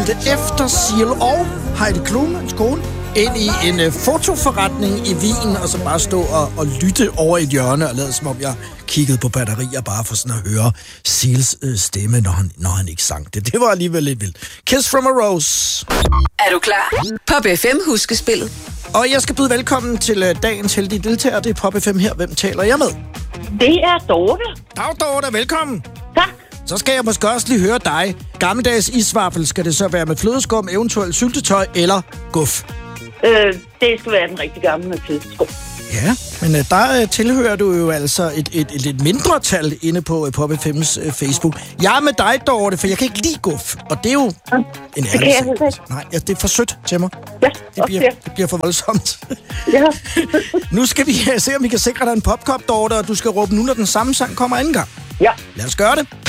rejste efter Seal og Heidi Klum, hans kone, ind i en fotoforretning i Wien, og så bare stå og lytte over et hjørne og lade som om jeg kiggede på batterier, bare for sådan at høre Seals stemme, når han ikke sang det. Det var alligevel lidt vildt. Kiss from a Rose. Er du klar? Pop FM huskespillet. Og jeg skal byde velkommen til dagens heldige deltager. Det er Pop FM her. Hvem taler jeg med? Det er Dorte. Dag, Dorte. Velkommen. Tak. Så skal jeg måske også lige høre dig. Gammeldags isvaffel, skal det så være med flødeskum, eventuelt syltetøj eller guf? Det skal være den rigtig gamle med flødeskum. Ja, men der tilhører du jo altså et lidt mindretal inde på Pop FM's Facebook. Jeg er med dig, Dorte, for jeg kan ikke lide guf, og det er jo en ærlig sag. Nej, ja, det er for sødt til mig. Ja, det bliver for voldsomt. Ja. Nu skal vi se, om vi kan sikre dig en popkop, Dorte, og du skal råbe nu, når den samme sang kommer anden gang. Ja. Lad os gøre det.